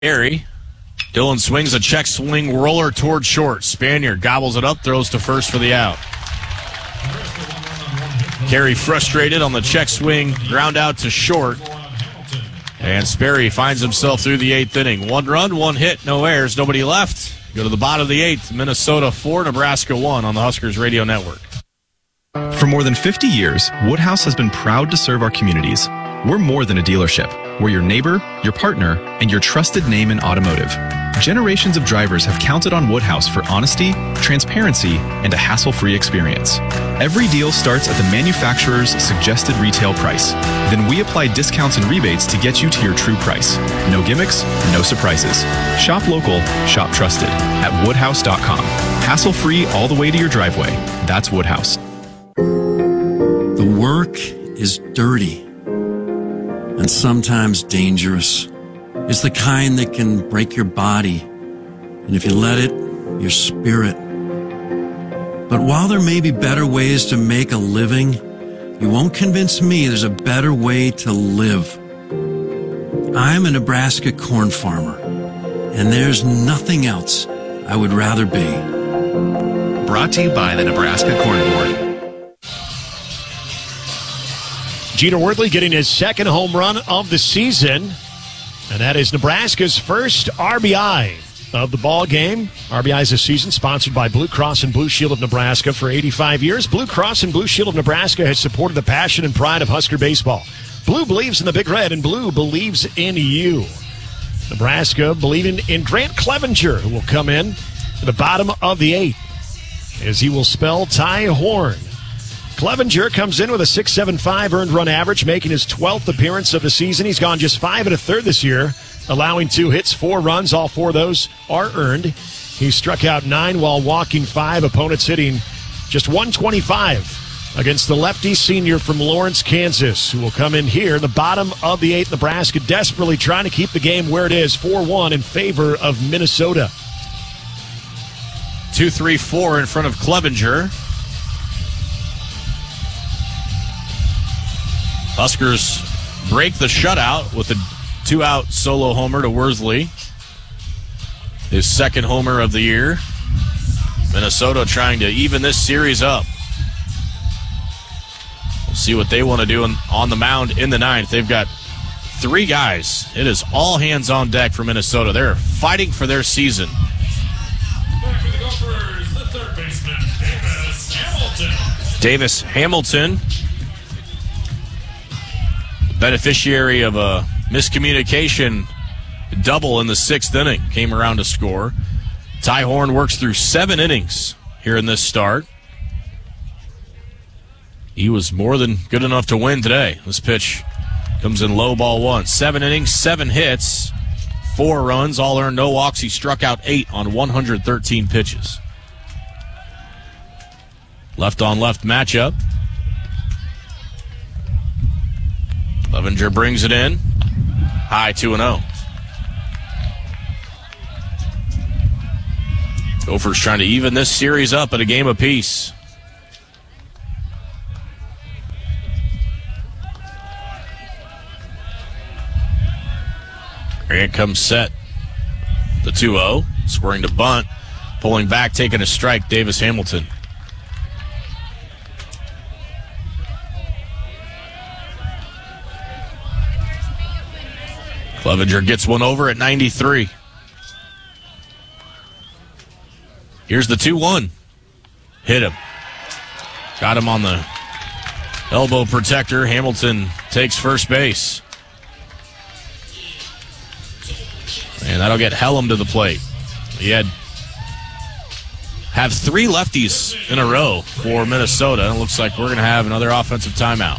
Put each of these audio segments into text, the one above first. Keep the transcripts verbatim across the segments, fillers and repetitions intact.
Carey. Dillon swings a check swing roller toward short. Spaniard gobbles it up, throws to first for the out. Carey frustrated on the check swing, ground out to short. And Sperry finds himself through the eighth inning. One run, one hit, no errors, nobody left. Go to the bottom of the eighth. Minnesota four, Nebraska one on the Huskers Radio Network. For more than fifty years, Woodhouse has been proud to serve our communities. We're more than a dealership. We're your neighbor, your partner, and your trusted name in automotive. Generations of drivers have counted on Woodhouse for honesty, transparency, and a hassle-free experience. Every deal starts at the manufacturer's suggested retail price. Then we apply discounts and rebates to get you to your true price. No gimmicks, no surprises. Shop local, shop trusted at woodhouse dot com. Hassle-free all the way to your driveway. That's Woodhouse. The work is dirty and sometimes dangerous. It's the kind that can break your body, and if you let it, your spirit. But while there may be better ways to make a living, you won't convince me there's a better way to live. I'm a Nebraska corn farmer, and there's nothing else I would rather be. Brought to you by the Nebraska Corn Board. Jeter Worthley getting his second home run of the season, and that is Nebraska's first R B I of the ball game. R B Is this season sponsored by Blue Cross and Blue Shield of Nebraska for eighty-five years. Blue Cross and Blue Shield of Nebraska has supported the passion and pride of Husker baseball. Blue believes in the Big Red, and Blue believes in you. Nebraska believing in Grant Clevenger, who will come in at the bottom of the eighth, as he will spell Ty Horn. Clevenger comes in with a six point seven five earned run average, making his twelfth appearance of the season. He's gone just five and a third this year, allowing two hits, four runs. All four of those are earned. He struck out nine while walking five. Opponents hitting just one twenty-five against the lefty senior from Lawrence, Kansas, who will come in here in the bottom of the eighth. Nebraska desperately trying to keep the game where it is, four one in favor of Minnesota. two three four in front of Clevenger. Huskers break the shutout with a two-out solo homer to Worsley. His second homer of the year. Minnesota trying to even this series up. We'll see what they want to do on, on the mound in the ninth. They've got three guys. It is all hands on deck for Minnesota. They're fighting for their season. Back with the Gophers, the third baseman, Davis Hamilton. Davis Hamilton, beneficiary of a miscommunication double in the sixth inning, came around to score. Ty Horn works through seven innings here in this start. He was more than good enough to win today. This pitch comes in low, ball one. Seven innings, seven hits, four runs, all earned, no walks. He struck out eight on one hundred thirteen pitches. Left on left matchup. Clevenger brings it in. High two and oh. Gophers trying to even this series up at a game apiece. Grant comes set. The two oh. Scoring to bunt. Pulling back, taking a strike, Davis Hamilton. Clevenger gets one over at ninety-three. Here's the two one. Hit him. Got him on the elbow protector. Hamilton takes first base. And that'll get Hellum to the plate. He had have three lefties in a row for Minnesota. It looks like we're going to have another offensive timeout.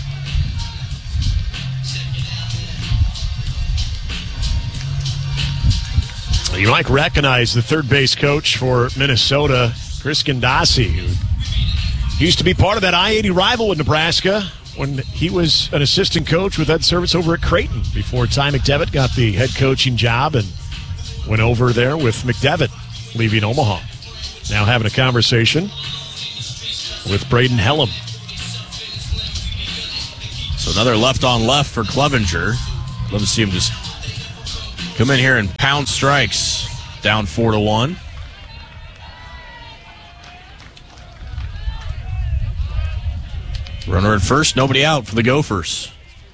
You might recognize the third base coach for Minnesota, Chris Gandasi, who used to be part of that I eighty rival with Nebraska when he was an assistant coach with Ed Service over at Creighton before Ty McDevitt got the head coaching job and went over there with McDevitt leaving Omaha. Now having a conversation with Braden Hellum. So another left on left for Clevenger. Love to see him just come in here and pound strikes. Down four to one. Runner at first, nobody out for the Gophers.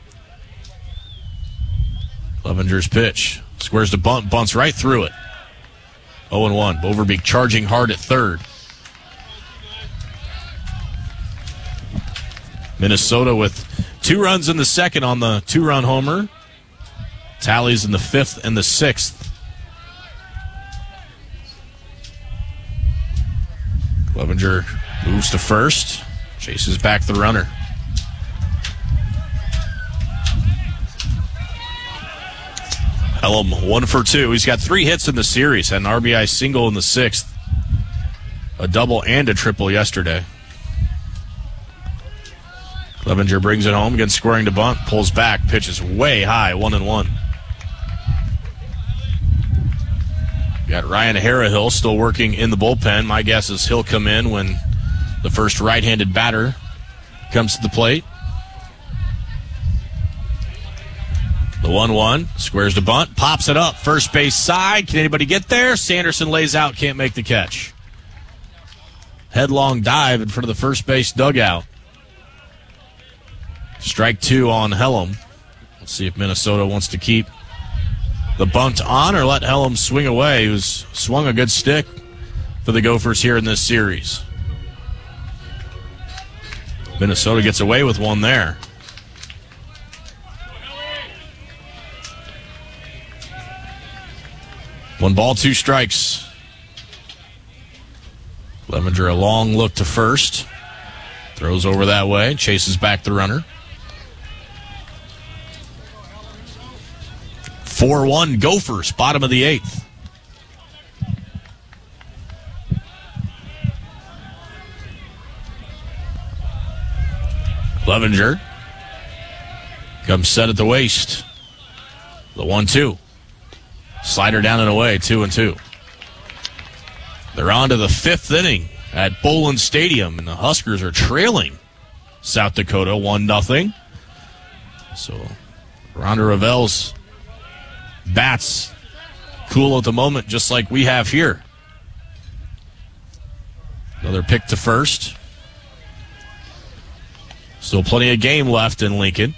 Clevenger's pitch. Squares to bunt, bunts right through it. oh and one. Overbeek charging hard at third. Minnesota with two runs in the second on the two-run homer. Tallies in the fifth and the sixth. Clevenger moves to first. Chases back the runner. Elam one for two. He's got three hits in the series. Had an R B I single in the sixth. A double and a triple yesterday. Clevenger brings it home, against squaring to bunt, pulls back, pitches way high, one and one. Got Ryan Harrahill still working in the bullpen. My guess is he'll come in when the first right-handed batter comes to the plate. The one one, squares to bunt, pops it up, first base side. Can anybody get there? Sanderson lays out, can't make the catch. Headlong dive in front of the first base dugout. Strike two on Hellam. Let's see if Minnesota wants to keep the bunt on or let Hellam swing away, who's swung a good stick for the Gophers here in this series. Minnesota gets away with one there. One ball, two strikes. Clevenger a long look to first. Throws over that way, chases back the runner. four one Gophers, bottom of the eighth. Clevenger comes set at the waist. The one two. Slider down and away, two and two. They're on to the fifth inning at Bolin Stadium, and the Huskers are trailing South Dakota one nothing. So Ronda Ravel's bats cool at the moment, just like we have here. Another pick to first. Still plenty of game left in Lincoln.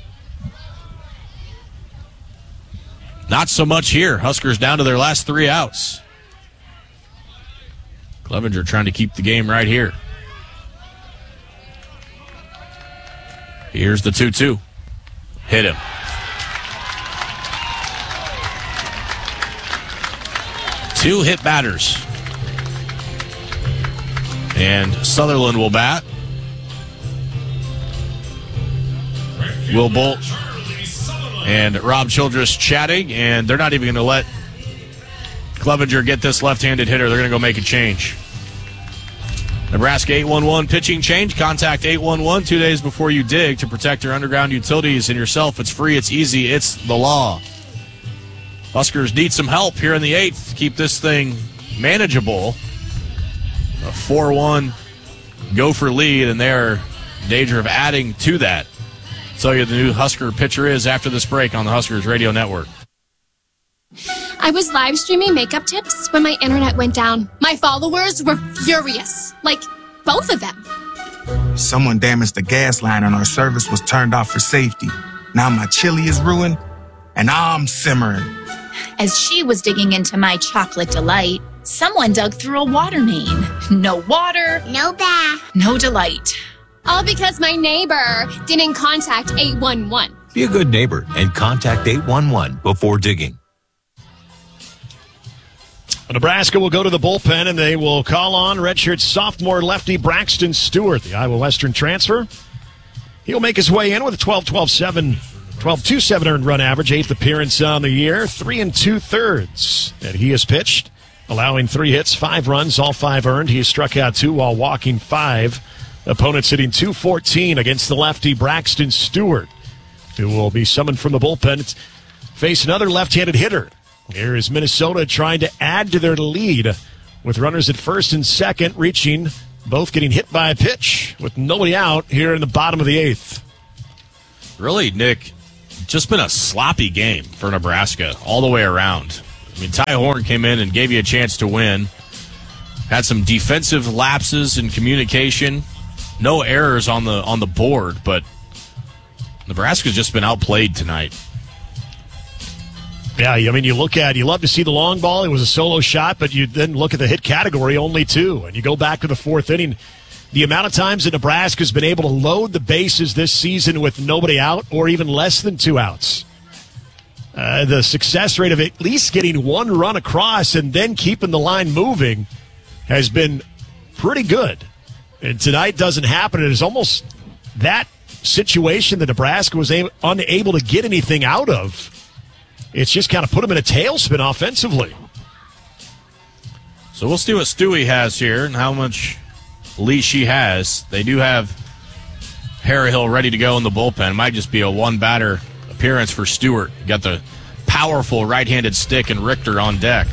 Not so much here. Huskers down to their last three outs. Clevenger trying to keep the game right here. Here's the two two. Hit him. Two hit batters. And Sutherland will bat. Will Bolt and Rob Childress chatting, and they're not even going to let Clevenger get this left-handed hitter. They're going to go make a change. Nebraska eight one one pitching change. Contact eight one one two days before you dig to protect your underground utilities and yourself. It's free, it's easy, it's the law. Huskers need some help here in the eighth to keep this thing manageable. A four one Gopher lead, and they're in danger of adding to that. I'll tell you who the new Husker pitcher is after this break on the Huskers Radio Network. I was live streaming makeup tips when my internet went down. My followers were furious. Like, both of them. Someone damaged the gas line and our service was turned off for safety. Now my chili is ruined and I'm simmering. As she was digging into my chocolate delight, someone dug through a water main. No water. No bath. No delight. All because my neighbor didn't contact eight one one. Be a good neighbor and contact eight one one before digging. Nebraska will go to the bullpen, and they will call on redshirt sophomore lefty Braxton Stewart, the Iowa Western transfer. He'll make his way in with a twelve twelve seven, twelve two seven earned run average, eighth appearance on the year, three and two-thirds that he has pitched, allowing three hits, five runs, all five earned. He has struck out two while walking five. Opponents hitting two fourteen against the lefty Braxton Stewart, who will be summoned from the bullpen to face another left-handed hitter. Here is Minnesota trying to add to their lead with runners at first and second, reaching, both getting hit by a pitch with nobody out here in the bottom of the eighth. Really, Nick, just been a sloppy game for Nebraska all the way around. I mean, Ty Horn came in and gave you a chance to win. Had some defensive lapses in communication. No errors on the on the board, but Nebraska's just been outplayed tonight. Yeah, I mean, you look at, you love to see the long ball. It was a solo shot, but you then look at the hit category, only two. And you go back to the fourth inning. The amount of times that Nebraska's been able to load the bases this season with nobody out or even less than two outs. Uh, the success rate of at least getting one run across and then keeping the line moving has been pretty good. And tonight doesn't happen. It is almost that situation that Nebraska was able, unable to get anything out of. It's just kind of put them in a tailspin offensively. So we'll see what Stewie has here and how much leash she has. They do have Harrihill ready to go in the bullpen. It might just be a one-batter appearance for Stewart. You got the powerful right-handed stick and Richter on deck.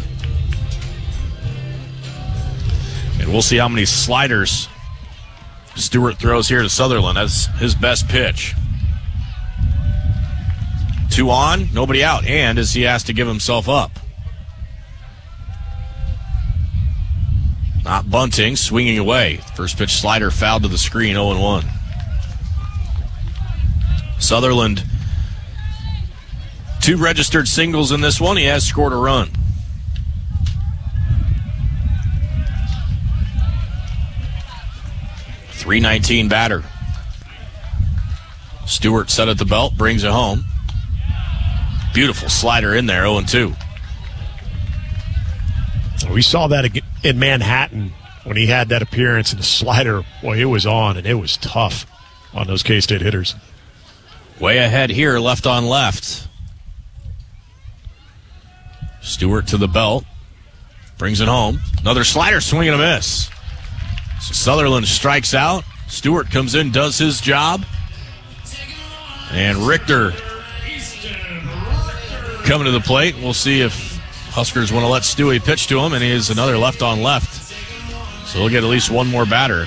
And we'll see how many sliders Stewart throws here to Sutherland. That's his best pitch. Two on, nobody out, and as he has to give himself up. Not bunting, swinging away. First pitch slider fouled to the screen, oh and one. Sutherland, two registered singles in this one. He has scored a run. three nineteen batter. Stewart set at the belt, brings it home. Beautiful slider in there, oh and two. We saw that in Manhattan when he had that appearance, and the slider, boy, it was on, and it was tough on those K-State hitters. Way ahead here, left on left. Stewart to the belt, brings it home. Another slider, swing and a miss. So Sutherland strikes out. Stewart comes in, does his job. And Richter coming to the plate. We'll see if Huskers want to let Stewie pitch to him, and he is another left on left. So he'll get at least one more batter.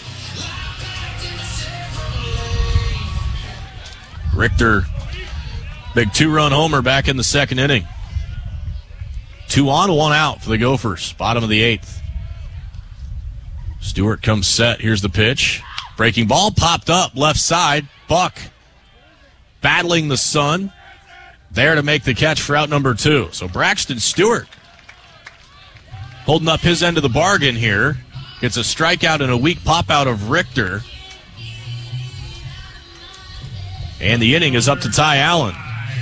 Richter, big two-run homer back in the second inning. Two on, one out for the Gophers. Bottom of the eighth. Stewart comes set. Here's the pitch. Breaking ball popped up left side. Buck battling the sun. There to make the catch for out number two. So Braxton Stewart holding up his end of the bargain here. Gets a strikeout and a weak pop out of Richter. And the inning is up to Ty Allen.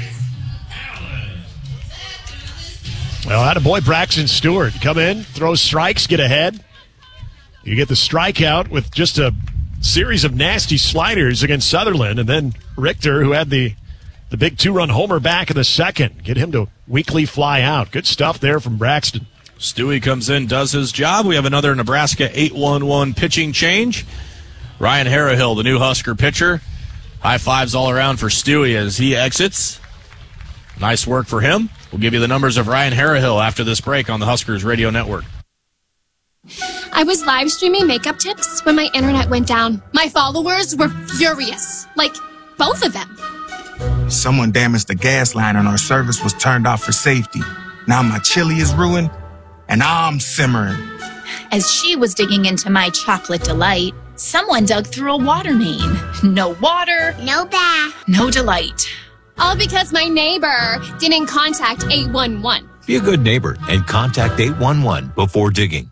Well, that a boy, Braxton Stewart. Come in, throw strikes, get ahead. You get the strikeout with just a series of nasty sliders against Sutherland. And then Richter, who had the, the big two-run homer back in the second. Get him to weakly fly out. Good stuff there from Braxton. Stewie comes in, does his job. We have another Nebraska eight one one pitching change. Ryan Harrihill, the new Husker pitcher. High fives all around for Stewie as he exits. Nice work for him. We'll give you the numbers of Ryan Harrihill after this break on the Huskers Radio Network. I was live streaming makeup tips when my internet went down. My followers were furious. Like, both of them. Someone damaged the gas line and our service was turned off for safety. Now my chili is ruined, and I'm simmering. As she was digging into my chocolate delight, someone dug through a water main. No water, No bath. no delight. All because my neighbor didn't contact eight one one. Be a good neighbor and contact eight one one before digging.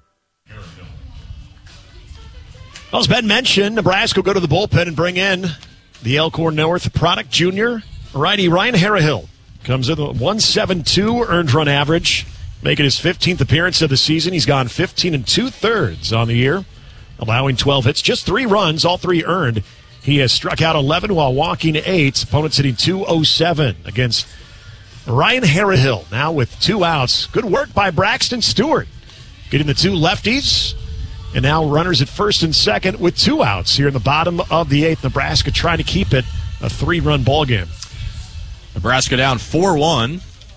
Well, as Ben mentioned, Nebraska will go to the bullpen and bring in the Elkhorn North product junior. Righty Ryan Harrihill comes in with one seventy-two earned run average, making his fifteenth appearance of the season. He's gone fifteen and two-thirds on the year, allowing twelve hits, just three runs, all three earned. He has struck out eleven while walking eight. Opponents hitting two oh seven against Ryan Harrihill, now with two outs. Good work by Braxton Stewart, getting the two lefties. And now runners at first and second with two outs here in the bottom of the eighth. Nebraska trying to keep it a three-run ball game. Nebraska down four one.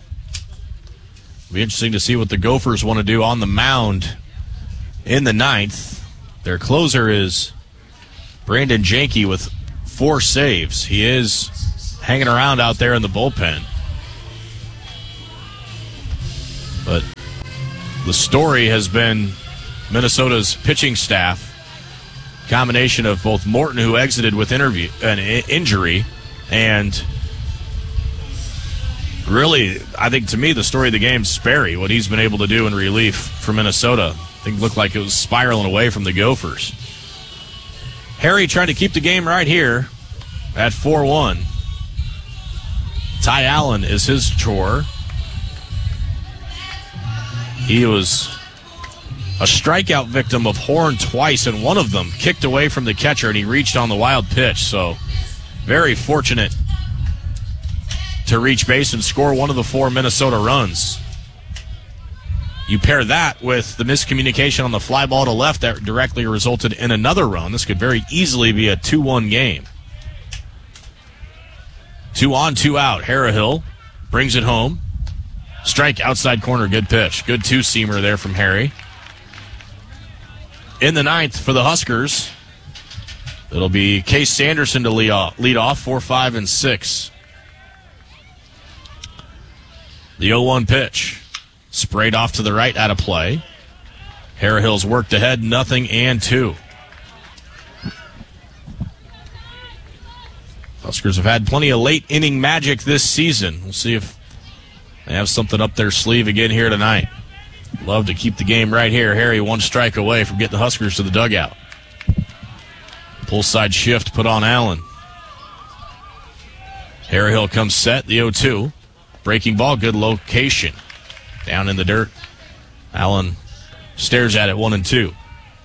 Be interesting to see what the Gophers want to do on the mound in the ninth. Their closer is Brandon Janke with four saves. He is hanging around out there in the bullpen. But the story has been Minnesota's pitching staff, combination of both Morton, who exited with interview, an injury, and really, I think to me, the story of the game is Sperry, what he's been able to do in relief for Minnesota. I think it looked like it was spiraling away from the Gophers. Harry trying to keep the game right here at four one. Ty Allen is his chore. He was a strikeout victim of Horn twice, and one of them kicked away from the catcher, and he reached on the wild pitch. So very fortunate to reach base and score one of the four Minnesota runs. You pair that with the miscommunication on the fly ball to left that directly resulted in another run. This could very easily be a two one game. Two on, two out. Harrahill brings it home. Strike outside corner, good pitch. Good two-seamer there from Harry. In the ninth for the Huskers, it'll be Case Sanderson to lead off, lead off four, five, and six. The oh one pitch. Sprayed off to the right, out of play. Harrahill's worked ahead, nothing and two. Huskers have had plenty of late inning magic this season. We'll see if they have something up their sleeve again here tonight. Love to keep the game right here. Harry one strike away from getting the Huskers to the dugout. Pull side shift put on Allen. Harrahill comes set, the oh two. Breaking ball, good location. Down in the dirt. Allen stares at it, one and two.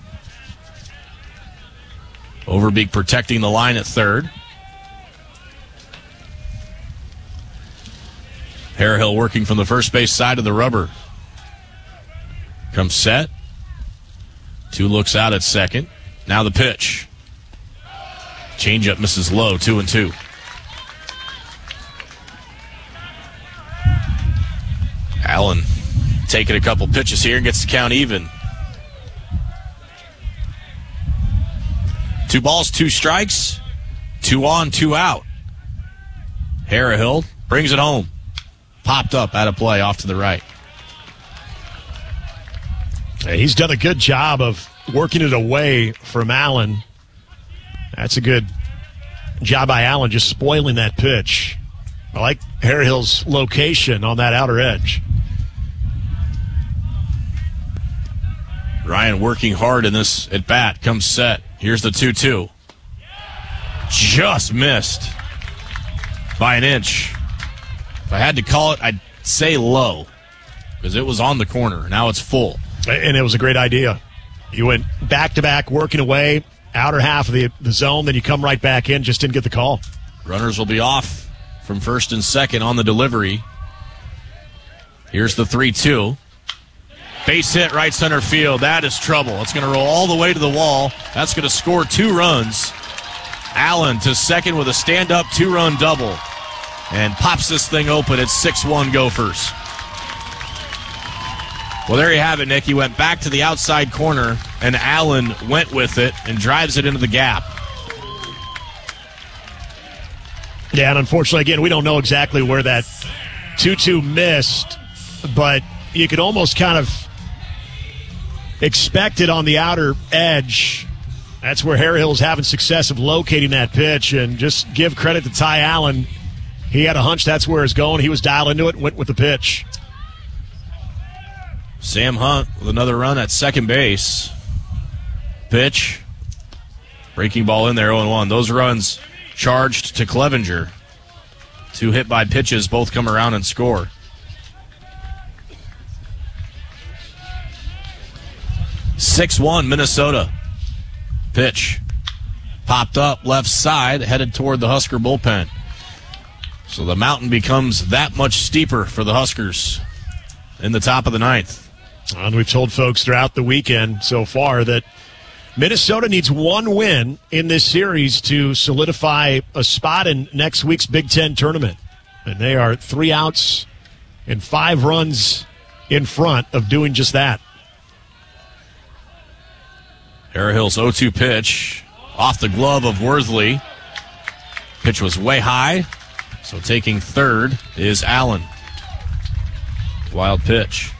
Overbeek protecting the line at third. Harrahill working from the first base side of the rubber. Comes set. Two looks out at second. Now the pitch. Changeup misses low, two and two. Allen taking a couple pitches here and gets the count even. Two balls, two strikes. Two on, two out. Harrahill brings it home. Popped up out of play off to the right. He's done a good job of working it away from Allen. That's a good job by Allen, just spoiling that pitch. I like Harrahill's location on that outer edge. Ryan working hard in this at bat. Comes set. Here's the two two. Just missed by an inch. If I had to call it, I'd say low because it was on the corner. Now it's full. And it was a great idea. You went back-to-back working away, outer half of the, the zone, then you come right back in, just didn't get the call. Runners will be off from first and second on the delivery. Here's the three two. Base hit right center field. That is trouble. It's going to roll all the way to the wall. That's going to score two runs. Allen to second with a stand-up two-run double. And pops this thing open. It's six one Gophers. Well, there you have it, Nick. He went back to the outside corner, and Allen went with it and drives it into the gap. Yeah, and unfortunately, again, we don't know exactly where that two two missed, but you could almost kind of expect it on the outer edge. That's where Harrahill's having success of locating that pitch, and just give credit to Ty Allen. He had a hunch that's where it's going. He was dialed into it and went with the pitch. Sam Hunt with another run at second base. Pitch. Breaking ball in there, oh and one. Those runs charged to Clevenger. Two hit by pitches, both come around and score. six one Minnesota. Pitch. Popped up left side, headed toward the Husker bullpen. So the mountain becomes that much steeper for the Huskers in the top of the ninth. And we've told folks throughout the weekend so far that Minnesota needs one win in this series to solidify a spot in next week's Big Ten tournament. And they are three outs and five runs in front of doing just that. Harrahill's oh two pitch off the glove of Worthley. Pitch was way high. So taking third is Allen. Wild pitch.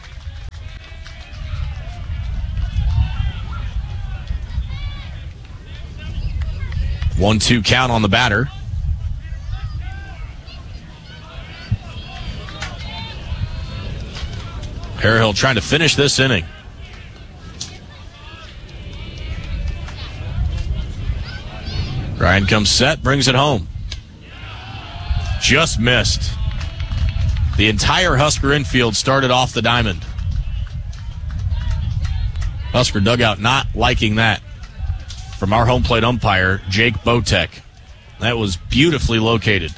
one two count on the batter. Harehill trying to finish this inning. Ryan comes set, brings it home. Just missed. The entire Husker infield started off the diamond. Husker dugout not liking that. From our home plate umpire, Jake Botek. That was beautifully located.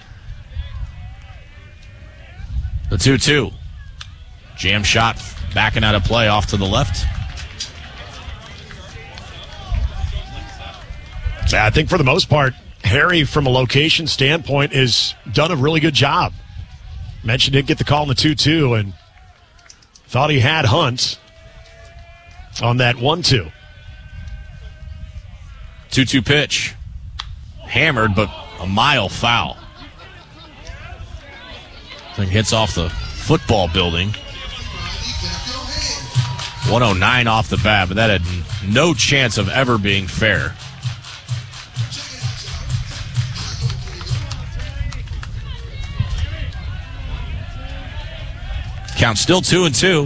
The two two. Jam shot backing out of play off to the left. I think for the most part, Harry, from a location standpoint, has done a really good job. Mentioned didn't get the call in the two two and thought he had Hunt on that one two. two two pitch. Hammered, but a mile foul. Thing hits off the football building. one oh nine off the bat, but that had no chance of ever being fair. Count still two and two.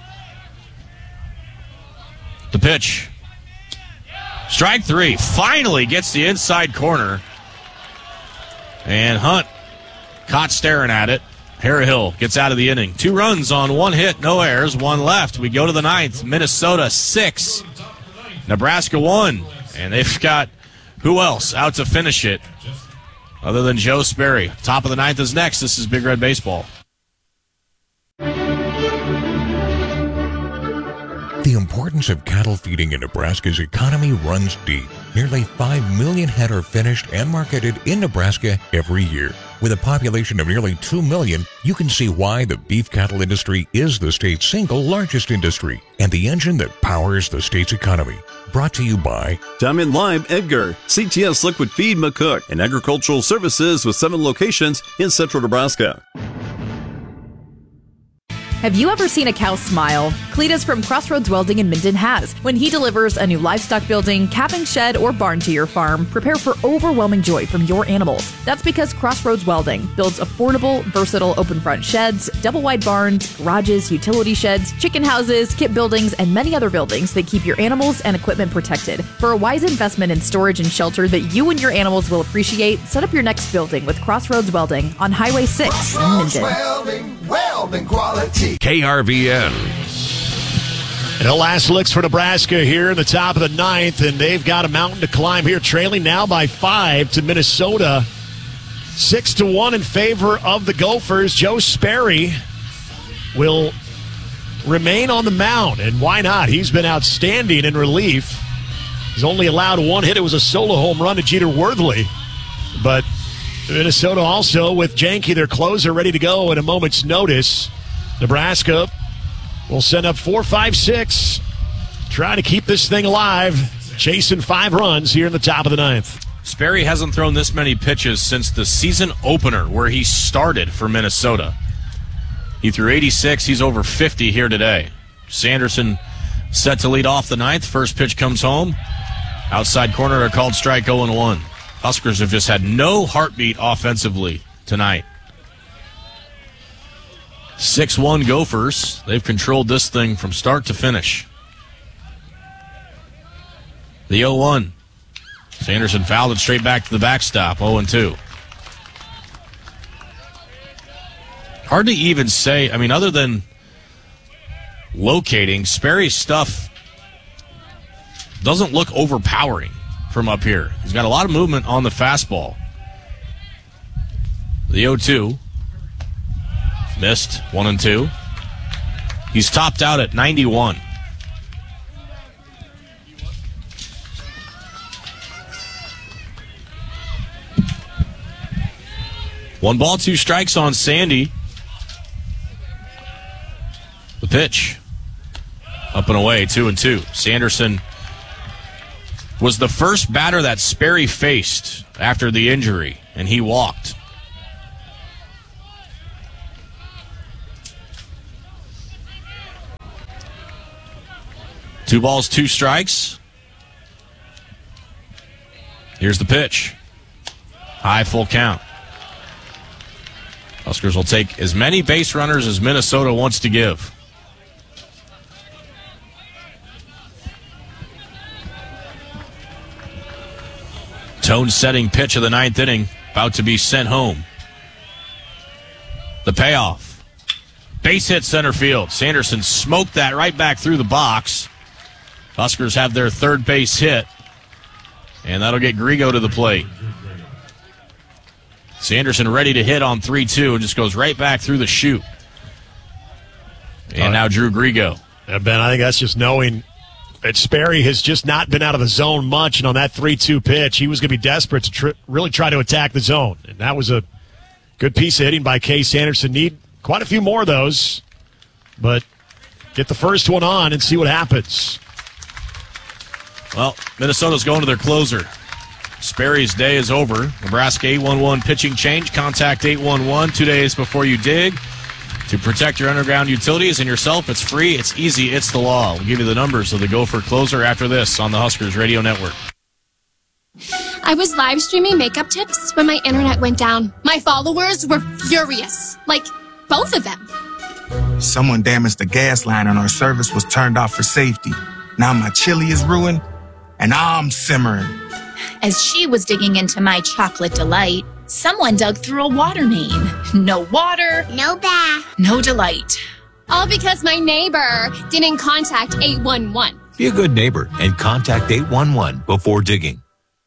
The pitch. Strike three. Finally gets the inside corner. And Hunt caught staring at it. Harehill gets out of the inning. Two runs on one hit, no errors, one left. We go to the ninth. Minnesota six. Nebraska one. And they've got who else out to finish it other than Joe Sperry. Top of the ninth is next. This is Big Red Baseball. The importance of cattle feeding in Nebraska's economy runs deep. Nearly five million head are finished and marketed in Nebraska every year. With a population of nearly two million, you can see why the beef cattle industry is the state's single largest industry and the engine that powers the state's economy. Brought to you by Diamond Lime Edgar, C T S Liquid Feed McCook, and Agricultural Services with seven locations in central Nebraska. Have you ever seen a cow smile? Cletus from Crossroads Welding in Minden has. When he delivers a new livestock building, calving shed, or barn to your farm, prepare for overwhelming joy from your animals. That's because Crossroads Welding builds affordable, versatile open front sheds, double wide barns, garages, utility sheds, chicken houses, kit buildings, and many other buildings that keep your animals and equipment protected. For a wise investment in storage and shelter that you and your animals will appreciate, set up your next building with Crossroads Welding on Highway six in Minden. Welding, welding quality. K R V N. And the last licks for Nebraska here in the top of the ninth, and they've got a mountain to climb here, trailing now by five to Minnesota. Six to one in favor of the Gophers. Joe Sperry will remain on the mound, and why not? He's been outstanding in relief. He's only allowed one hit. It was a solo home run to Jeter Worthley, but Minnesota also with Janke, their closer, ready to go at a moment's notice. Nebraska will send up four, five, six, trying to keep this thing alive, chasing five runs here in the top of the ninth. Sperry hasn't thrown this many pitches since the season opener where he started for Minnesota. He threw eighty-six. He's over fifty here today. Sanderson set to lead off the ninth. First pitch comes home. Outside corner, a called strike, oh and one. Huskers have just had no heartbeat offensively tonight. six one Gophers. They've controlled this thing from start to finish. The oh one. Sanderson fouled it straight back to the backstop, oh and two. Hard to even say, I mean, other than locating, Sperry's stuff doesn't look overpowering from up here. He's got a lot of movement on the fastball. The oh two. Missed, one and two. He's topped out at ninety-one. One ball, two strikes on Sandy. The pitch. Up and away, two and two. Sanderson was the first batter that Sperry faced after the injury, and he walked. Two balls, two strikes. Here's the pitch. High, full count. Huskers will take as many base runners as Minnesota wants to give. Tone-setting pitch of the ninth inning, about to be sent home. The payoff. Base hit center field. Sanderson smoked that right back through the box. Huskers have their third base hit, and that'll get Grigo to the plate. Sanderson ready to hit on three two and just goes right back through the chute. And right. Now Drew Grigo. Yeah, Ben, I think that's just knowing that Sperry has just not been out of the zone much, and on that three two pitch, he was going to be desperate to tr- really try to attack the zone. And that was a good piece of hitting by Case Sanderson. Need quite a few more of those, but get the first one on and see what happens. Well, Minnesota's going to their closer. Sperry's day is over. Nebraska eight one one pitching change. Contact eight one one two days before you dig. To protect your underground utilities and yourself, it's free, it's easy, it's the law. We'll give you the numbers of the Gopher closer after this on the Huskers Radio Network. I was live streaming makeup tips when my internet went down. My followers were furious. Like, both of them. Someone damaged the gas line and our service was turned off for safety. Now my chili is ruined, and I'm simmering. As she was digging into my chocolate delight, someone dug through a water main. No water. No bath. No delight. All because my neighbor didn't contact eight one one. Be a good neighbor and contact eight one one before digging.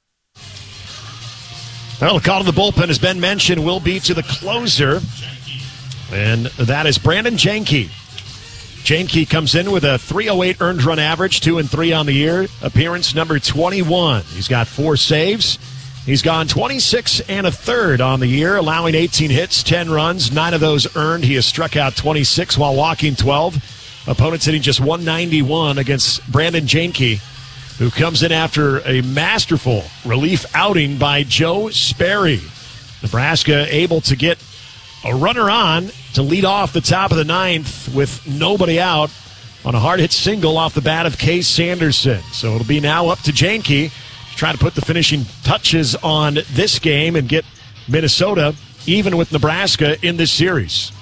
Well, the call to the bullpen, as Ben mentioned, will be to the closer, and that is Brandon Janke. Janke comes in with a three oh eight earned run average, two and three on the year. Appearance number twenty-one. He's got four saves. He's gone twenty-six and a third on the year, allowing eighteen hits, ten runs, nine of those earned. He has struck out twenty-six while walking twelve. Opponents hitting just one ninety-one against Brandon Janke, who comes in after a masterful relief outing by Joe Sperry. Nebraska able to get a runner on to lead off the top of the ninth with nobody out on a hard hit single off the bat of Case Sanderson. So it'll be now up to Janke to try to put the finishing touches on this game and get Minnesota even with Nebraska in this series.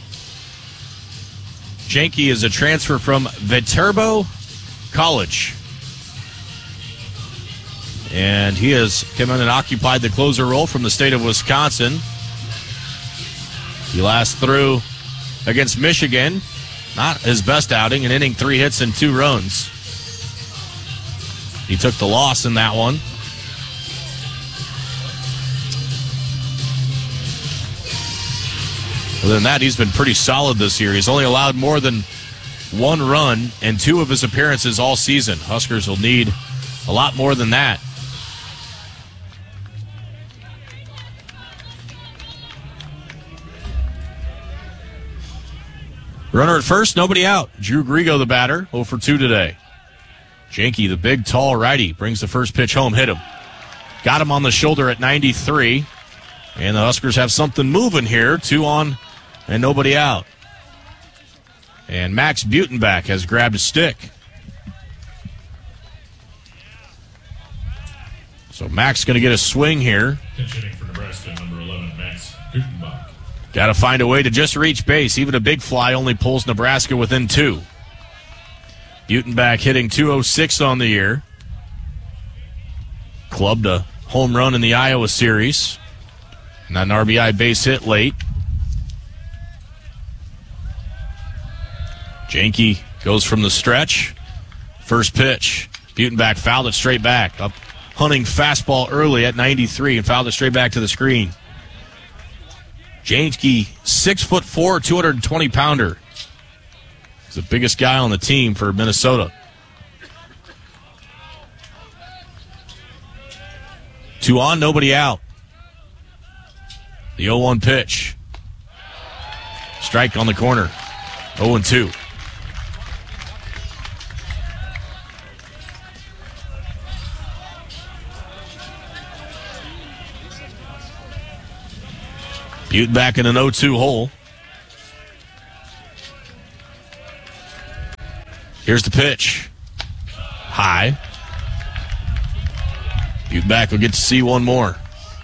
Janke is a transfer from Viterbo College. And he has come in and occupied the closer role from the state of Wisconsin. He last threw against Michigan. Not his best outing, an inning, three hits, and two runs. He took the loss in that one. Other than that, he's been pretty solid this year. He's only allowed more than one run in two of his appearances all season. Huskers will need a lot more than that. Runner at first, nobody out. Drew Grigo, the batter, oh for two today. Janke, the big, tall righty, brings the first pitch home, hit him. Got him on the shoulder at ninety-three. And the Huskers have something moving here. Two on and nobody out. And Max Butenbach has grabbed a stick. So Max going to get a swing here. Pinch hitting for Nebraska, number eleven, Max Butenbach. Got to find a way to just reach base. Even a big fly only pulls Nebraska within two. Butenbach hitting two oh six on the year. Clubbed a home run in the Iowa series. And an R B I base hit late. Janke goes from the stretch. First pitch. Butenbach fouled it straight back. Up hunting fastball early at ninety-three and fouled it straight back to the screen. Janke, six foot four, two hundred twenty pounder. He's the biggest guy on the team for Minnesota. Two on, nobody out. The oh one pitch. Strike on the corner. oh and two. Butenbach in an oh two hole. Here's the pitch. high. Butenbach will get to see one more.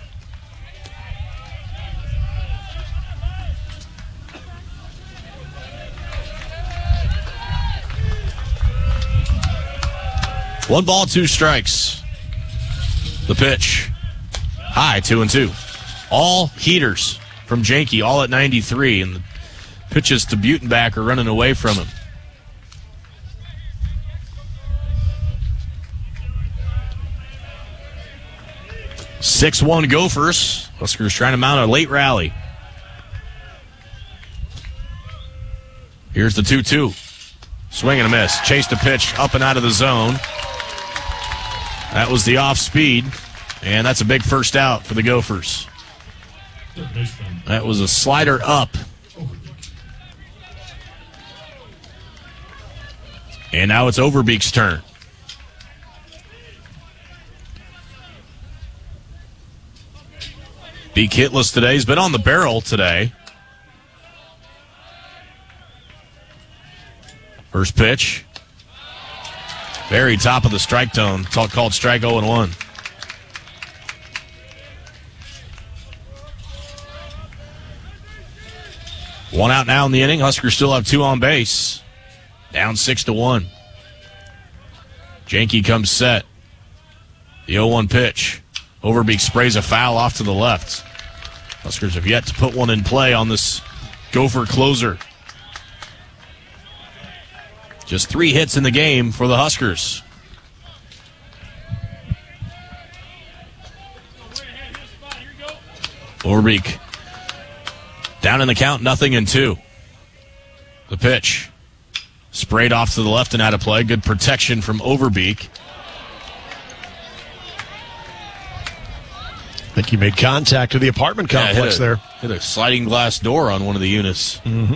One ball, two strikes. The pitch. High, two and two. All heaters from Janke, all at ninety-three, and the pitches to Butenbach are running away from him. six one Gophers. Huskers trying to mount a late rally. Here's the two two. Swing and a miss. Chased a pitch up and out of the zone. That was the off speed, and that's a big first out for the Gophers. That was a slider up. And now it's Overbeek's turn. Beek hitless today. He's been on the barrel today. First pitch. Very top of the strike zone. It's all called strike oh and one. One out now in the inning. Huskers still have two on base. Down six to one. Janke comes set. The oh one pitch. Overbeek sprays a foul off to the left. Huskers have yet to put one in play on this Gopher closer. Just three hits in the game for the Huskers. Overbeek down in the count, nothing in two. The pitch. Sprayed off to the left and out of play. Good protection from Overbeek. I think he made contact to the apartment complex yeah, hit a, there. Hit a sliding glass door on one of the units. Mm-hmm.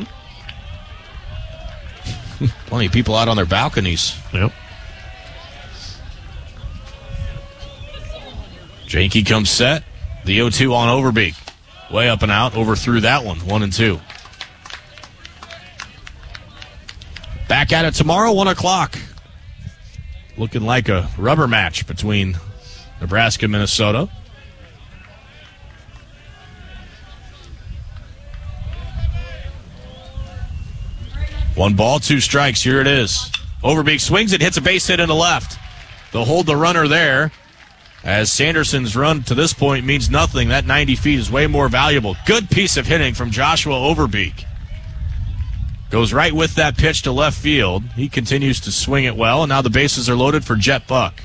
Plenty of people out on their balconies. Yep. Janke comes set. The oh two on Overbeek. Way up and out. Overthrew that one. One and two. Back at it tomorrow, one o'clock. Looking like a rubber match between Nebraska and Minnesota. One ball, two strikes. Here it is. Overbeek swings it, hits a base hit in the left. They'll hold the runner there. As Sanderson's run to this point means nothing. That ninety feet is way more valuable. Good piece of hitting from Joshua Overbeek. Goes right with that pitch to left field. He continues to swing it well, and now the bases are loaded for Jet Buck.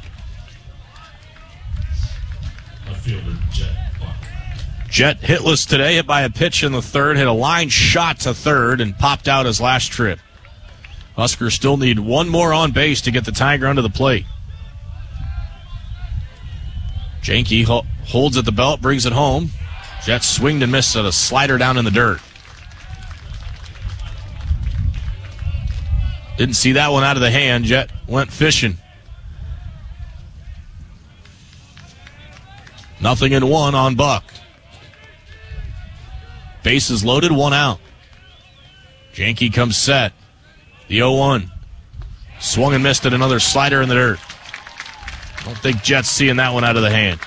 Left fielder, Jet Buck. Jet hitless today, hit by a pitch in the third, hit a line shot to third, and popped out his last trip. Huskers still need one more on base to get the Tiger under the plate. Janke ho- holds at the belt, brings it home. Jet swinged and missed at a slider down in the dirt. Didn't see that one out of the hand. Jet went fishing. Nothing in one on Buck. Bases loaded, one out. Janke comes set. The oh one. Swung and missed at another slider in the dirt. Don't think Jet's seeing that one out of the hand.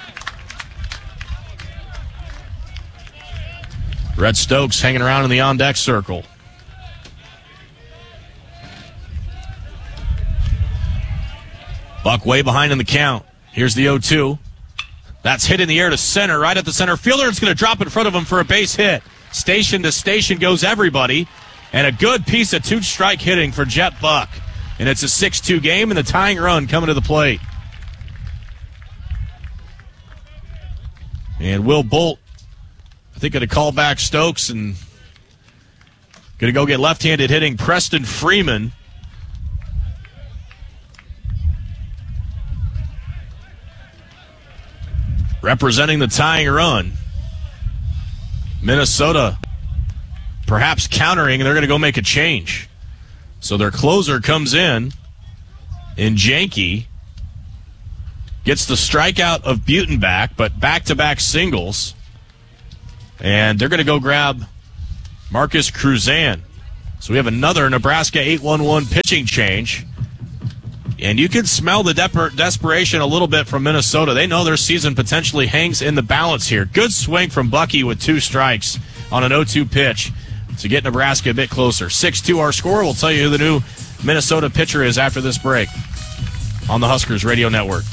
Red Stokes hanging around in the on-deck circle. Buck way behind in the count. Here's the oh two. That's hit in the air to center, right at the center fielder. It's going to drop in front of him for a base hit. Station to station goes everybody. And a good piece of two-strike hitting for Jet Buck. And it's a six two game, and the tying run coming to the plate. And Will Bolt, I think, going to call back Stokes and going to go get left-handed hitting Preston Freeman. Representing the tying run. Minnesota perhaps countering, and they're going to go make a change. So their closer comes in, and Janke gets the strikeout of Butenbach, but back-to-back singles. And they're going to go grab Marcus Cruzan. So we have another Nebraska eight one one pitching change. And you can smell the de- desperation a little bit from Minnesota. They know their season potentially hangs in the balance here. Good swing from Bucky with two strikes on an oh two pitch to get Nebraska a bit closer. six two our score. We'll tell you who the new Minnesota pitcher is after this break on the Huskers Radio Network.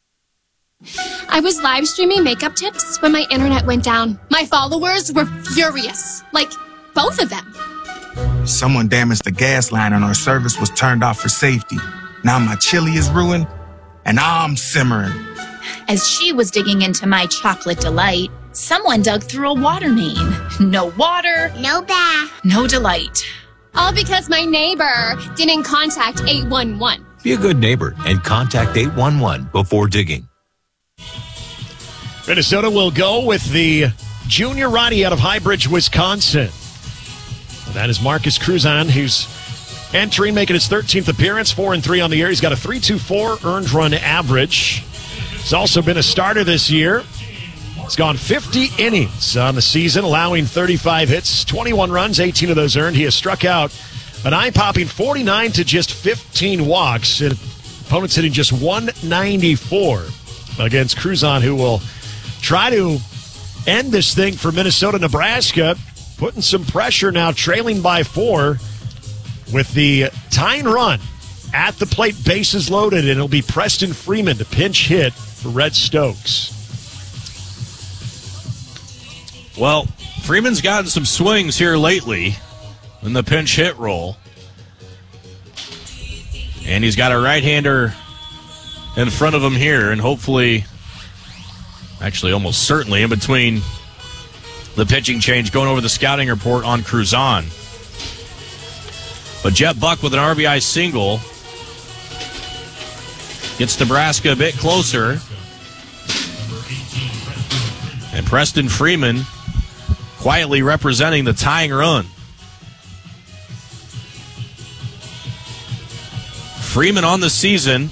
I was live streaming makeup tips when my internet went down. My followers were furious. Like, both of them. Someone damaged the gas line and our service was turned off for safety. Now my chili is ruined, and I'm simmering. As she was digging into my chocolate delight, someone dug through a water main. No water. No bath. No delight. All because my neighbor didn't contact eight one one. Be a good neighbor and contact eight one one before digging. Minnesota will go with the junior righty out of Highbridge, Wisconsin. That is Marcus Cruzan, who's entering, making his thirteenth appearance, four and three on the year. He's got a three point two four earned run average. He's also been a starter this year. He's gone fifty innings on the season, allowing thirty-five hits, twenty-one runs, eighteen of those earned. He has struck out an eye-popping forty-nine to just fifteen walks. And opponents hitting just one ninety-four against Cruzan, who will try to end this thing for Minnesota, Nebraska, putting some pressure now, trailing by four with the tying run at the plate, bases loaded, and it'll be Preston Freeman to pinch hit for Red Stokes. Well, Freeman's gotten some swings here lately in the pinch hit role. And he's got a right-hander in front of him here, and hopefully, actually almost certainly, in between the pitching change, going over the scouting report on Cruzan. But Jet Buck with an R B I single gets Nebraska a bit closer. And Preston Freeman quietly representing the tying run. Freeman on the season,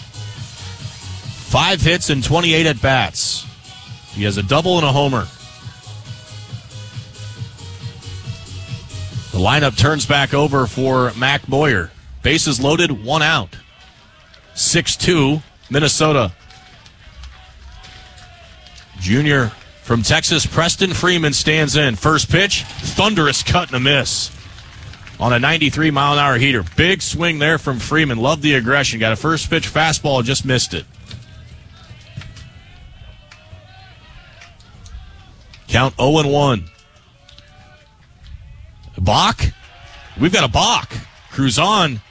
five hits and twenty-eight at-bats. He has a double and a homer. The lineup turns back over for Mac Boyer. Bases loaded, one out. six two, Minnesota. Junior from Texas, Preston Freeman stands in. First pitch, thunderous cut and a miss on a ninety-three mile an hour heater. Big swing there from Freeman. Loved the aggression. Got a first pitch fastball, just missed it. Count oh and one. Bach? We've got a balk. Cruzan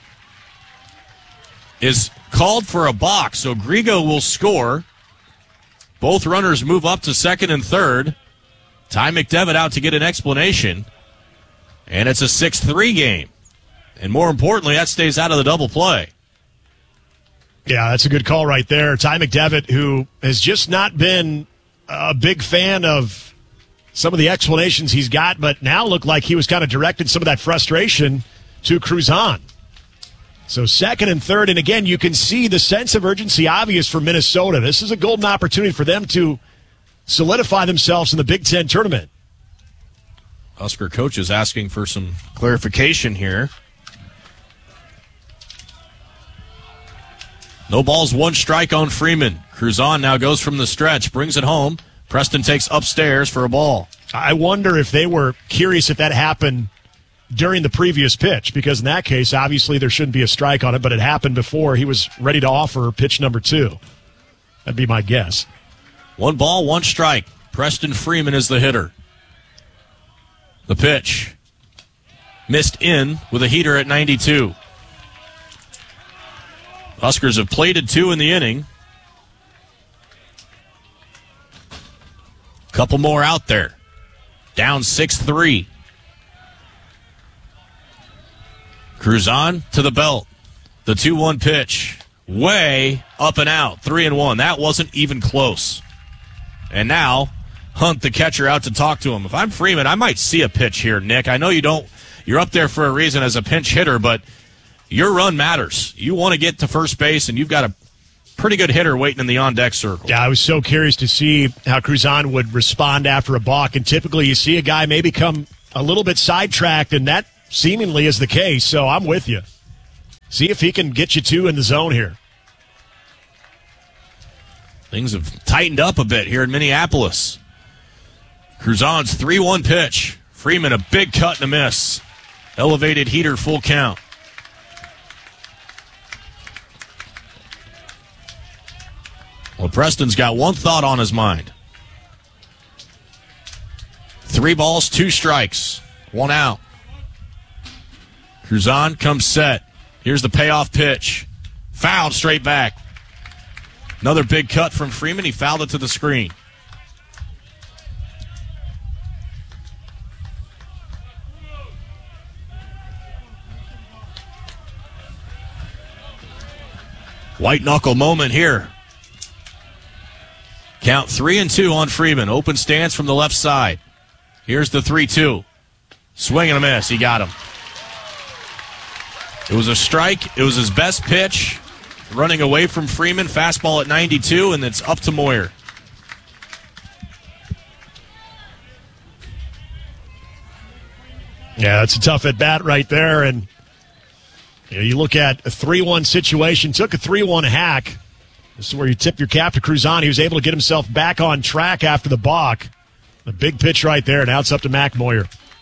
is called for a balk, so Grigo will score. Both runners move up to second and third. Ty McDevitt out to get an explanation. And it's a six three game. And more importantly, that stays out of the double play. Yeah, that's a good call right there. Ty McDevitt, who has just not been a big fan of some of the explanations he's got, but now looked like he was kind of directed some of that frustration to Cruzan. So second and third, and again, you can see the sense of urgency obvious for Minnesota. This is a golden opportunity for them to solidify themselves in the Big Ten tournament. Husker coach is asking for some clarification here. No balls, one strike on Freeman. Cruzan now goes from the stretch, brings it home. Preston takes upstairs for a ball. I wonder if they were curious if that happened during the previous pitch, because in that case, obviously there shouldn't be a strike on it, but it happened before he was ready to offer pitch number two. That'd be my guess. One ball, one strike. Preston Freeman is the hitter. The pitch. Missed in with a heater at ninety-two. Huskers have plated two in the inning. Couple more out there. Down six three. Cruzan to the belt. The two one pitch. Way up and out. three and one. That wasn't even close. And now, Hunt, the catcher, out to talk to him. If I'm Freeman, I might see a pitch here, Nick. I know you don't. You're up there for a reason as a pinch hitter, but your run matters. You want to get to first base, and you've got a pretty good hitter waiting in the on-deck circle. Yeah, I was so curious to see how Cruzan would respond after a balk, and typically you see a guy maybe come a little bit sidetracked, and that seemingly is the case, so I'm with you. See if he can get you two in the zone here. Things have tightened up a bit here in Minneapolis. Cruzan's three one pitch. Freeman, a big cut and a miss. Elevated heater, full count. Well, Preston's got one thought on his mind. Three balls, two strikes, one out. Cruzan comes set. Here's the payoff pitch. Fouled straight back. Another big cut from Freeman. He fouled it to the screen. White knuckle moment here. Count three and two on Freeman. Open stance from the left side. Here's the three two. Swing and a miss. He got him. It was a strike. It was his best pitch. Running away from Freeman. Fastball at ninety-two, and it's up to Moyer. Yeah, that's a tough at-bat right there. And you know, you look at a three one situation. Took a three one hack. This is where you tip your cap to Cruzan. He was able to get himself back on track after the balk. A big pitch right there. Now it's up to Mac Moyer.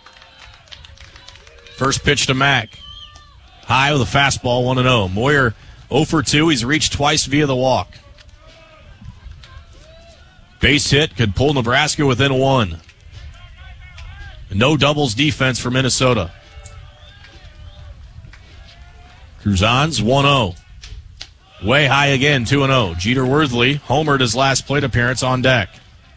First pitch to Mac. High with a fastball, one and oh. Moyer oh for two. He's reached twice via the walk. Base hit could pull Nebraska within one. No doubles defense for Minnesota. Cruzan's one oh. Way high again, two and oh. Jeter Worthley homered his last plate appearance on deck.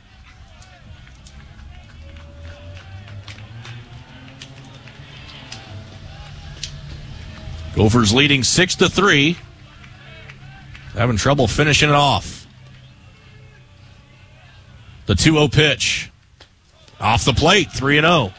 Gophers leading six to three. Having trouble finishing it off. The two oh pitch. Off the plate, three and oh.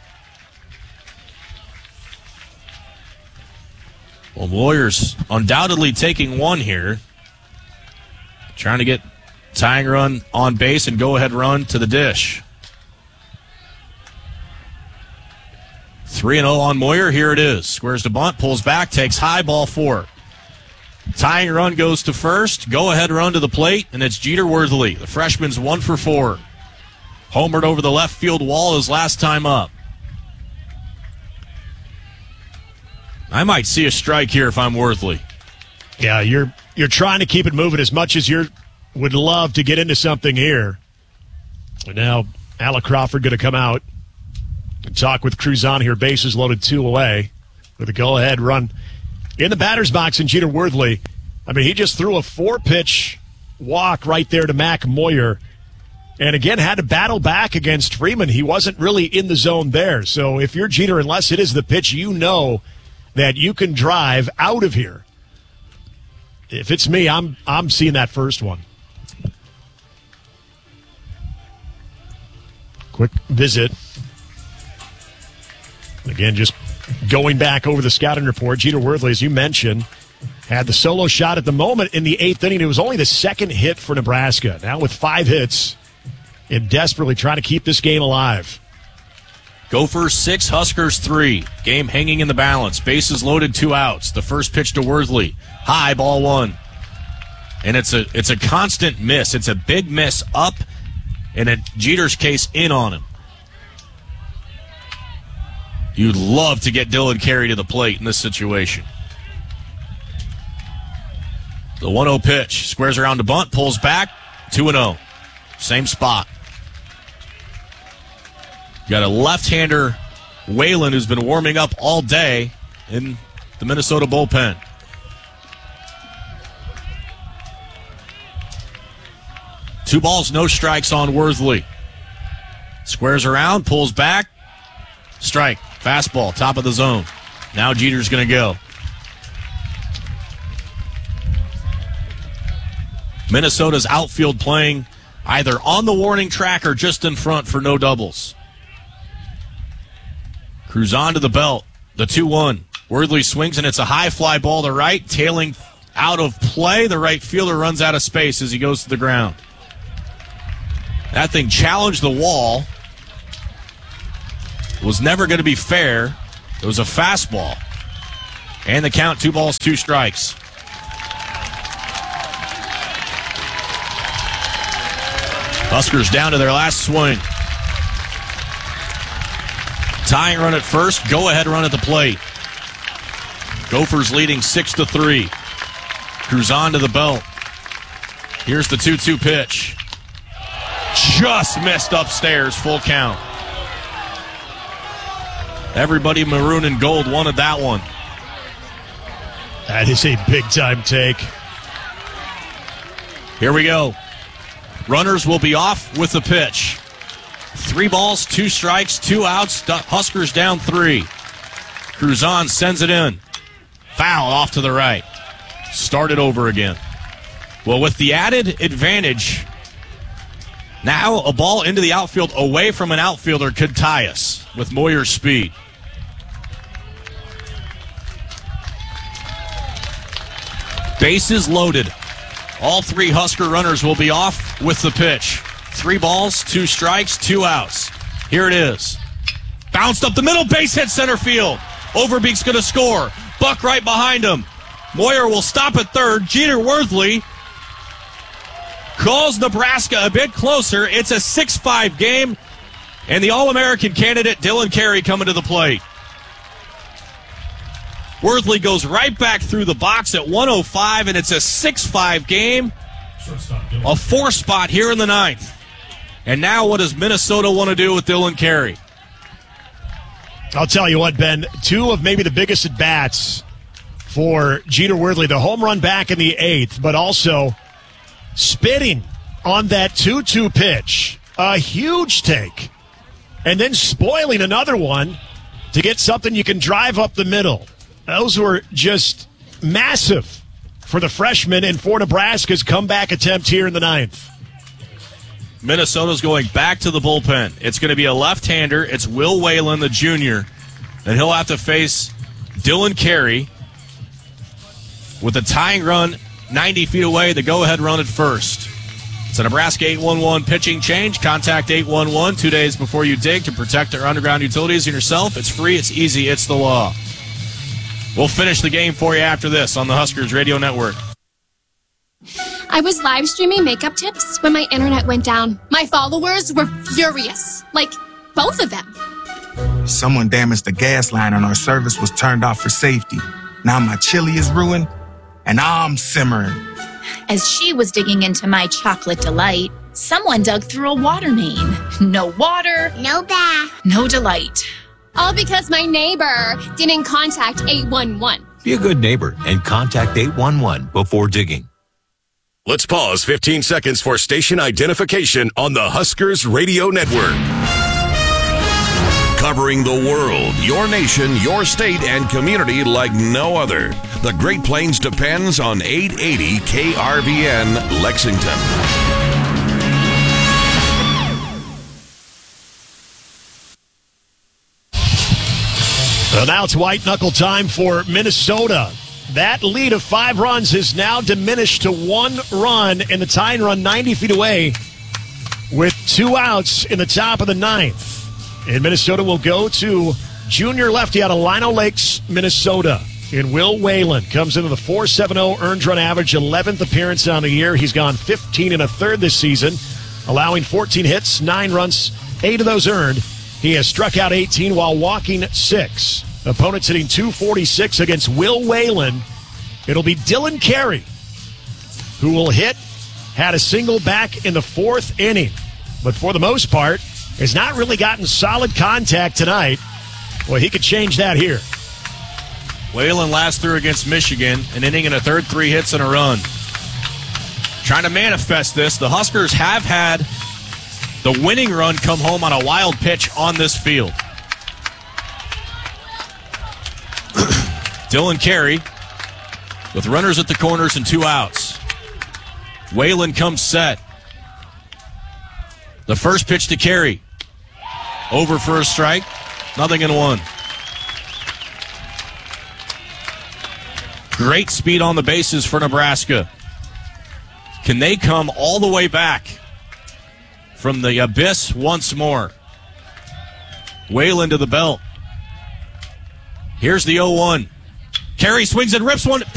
Well, Warriors undoubtedly taking one here. Trying to get tying run on base and go-ahead run to the dish. three and oh on Moyer. Here it is. Squares to bunt, pulls back, takes high, ball four. Tying run goes to first. Go-ahead run to the plate, and it's Jeter Worthley. The freshman's one for four. Homered over the left field wall his last time up. I might see a strike here if I'm Worthley. Yeah, you're you're trying to keep it moving as much as you would love to get into something here. And now Alec Crawford going to come out and talk with Cruzan here. Bases loaded, two away with a go-ahead run in the batter's box. And Jeter Worthley, I mean, he just threw a four-pitch walk right there to Mac Moyer. And again, had to battle back against Freeman. He wasn't really in the zone there. So if you're Jeter, unless it is the pitch, you know that you can drive out of here. If it's me, I'm I'm seeing that first one. Quick visit. Again, just going back over the scouting report, Jeter Worthley, as you mentioned, had the solo shot at the moment in the eighth inning. It was only the second hit for Nebraska. Now with five hits and desperately trying to keep this game alive. Gophers six, Huskers three. Game hanging in the balance. Bases loaded, two outs. The first pitch to Worthley. High, ball one. And it's a it's a constant miss. It's a big miss up, and in Jeter's case, in on him. You'd love to get Dylan Carey to the plate in this situation. The one oh pitch. Squares around to bunt, pulls back, two and oh. Same spot. Got a left-hander, Whalen, who's been warming up all day in the Minnesota bullpen. Two balls, no strikes on Worthley. Squares around, pulls back, strike, fastball, top of the zone. Now Jeter's going to go. Minnesota's outfield playing either on the warning track or just in front for no doubles. Cruzan to the belt, the two one. Worthley swings, and it's a high fly ball to right, tailing out of play. The right fielder runs out of space as he goes to the ground. That thing challenged the wall. It was never going to be fair. It was a fastball. And the count, two balls, two strikes. Huskers down to their last swing. Tying run at first, go-ahead run at the plate. Gophers leading six to three. Cruzan to the belt. Here's the two two pitch. Just missed upstairs, full count. Everybody maroon and gold wanted that one. That is a big-time take. Here we go. Runners will be off with the pitch. Three balls, two strikes, two outs. Huskers down three. Cruzan sends it in. Foul off to the right. Start it over again. Well, with the added advantage, now a ball into the outfield away from an outfielder could tie us with Moyer's speed. Bases loaded. All three Husker runners will be off with the pitch. Three balls, two strikes, two outs. Here it is. Bounced up the middle, base hit center field. Overbeek's going to score. Buck right behind him. Moyer will stop at third. Jeter Worthley calls Nebraska a bit closer. It's a six five game, and the All-American candidate Dylan Carey coming to the plate. Worthley goes right back through the box at one oh five, and it's a six five game. A four spot here in the ninth. And now what does Minnesota want to do with Dylan Carey? I'll tell you what, Ben, two of maybe the biggest at-bats for Jeter Worthley. The home run back in the eighth, but also spitting on that two two pitch. A huge take. And then spoiling another one to get something you can drive up the middle. Those were just massive for the freshman and for Nebraska's comeback attempt here in the ninth. Minnesota's going back to the bullpen. It's going to be a left-hander. It's Will Whalen, the junior. And he'll have to face Dylan Carey with a tying run ninety feet away, the go-ahead run at first. It's a Nebraska eight one one pitching change. Contact eight one one two days before you dig to protect our underground utilities and yourself. It's free, it's easy, it's the law. We'll finish the game for you after this on the Huskers Radio Network. I was live streaming makeup tips when my internet went down. My followers were furious. Like, both of them. Someone damaged the gas line and our service was turned off for safety. Now my chili is ruined and I'm simmering. As she was digging into my chocolate delight, someone dug through a water main. No water, No bath. no delight. All because my neighbor didn't contact eight one one. Be a good neighbor and contact eight one one before digging. Let's pause fifteen seconds for station identification on the Huskers Radio Network. Covering the world, your nation, your state, and community like no other. The Great Plains depends on eight eighty K R V N Lexington. Well, now it's white-knuckle time for Minnesota. That lead of five runs is now diminished to one run, and the tying run ninety feet away with two outs in the top of the ninth. And Minnesota will go to junior lefty out of Lino Lakes, Minnesota. And Will Whalen comes into the four seventy earned run average, eleventh appearance on the year. He's gone fifteen and a third this season, allowing fourteen hits, nine runs, eight of those earned. He has struck out eighteen while walking six. Opponents hitting two forty-six against Will Whalen. It'll be Dylan Carey who will hit, had a single back in the fourth inning. But for the most part, has not really gotten solid contact tonight. Well, he could change that here. Whalen last through against Michigan, an inning and a third, three hits and a run. Trying to manifest this, the Huskers have had the winning run come home on a wild pitch on this field. Dylan Carey with runners at the corners and two outs. Whalen comes set. The first pitch to Carey. Over for a strike. Nothing in one. Great speed on the bases for Nebraska. Can they come all the way back from the abyss once more? Whalen to the belt. Here's the oh one. Carey swings and rips one.